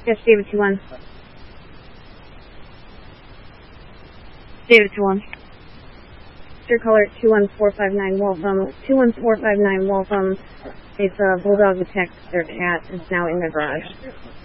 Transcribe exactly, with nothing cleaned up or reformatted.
Yes, David two one. David two one. Your caller two one four five nine Waltham. two one four five nine Waltham. It's a bulldog attacked their cat. It's now in the garage.